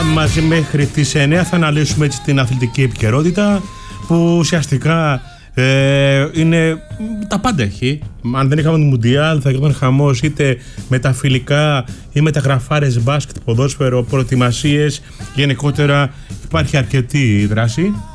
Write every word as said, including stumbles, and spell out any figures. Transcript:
μαζί μέχρι τις εννιά θα αναλύσουμε έτσι την αθλητική επικαιρότητα που ουσιαστικά ε, είναι τα πάντα έχει. Αν δεν είχαμε το Μουντιάλ θα γινόταν χαμός είτε με τα φιλικά ή με τα γραφάρες μπάσκετ, ποδόσφαιρο, προετοιμασίες. Γενικότερα υπάρχει αρκετή δράση.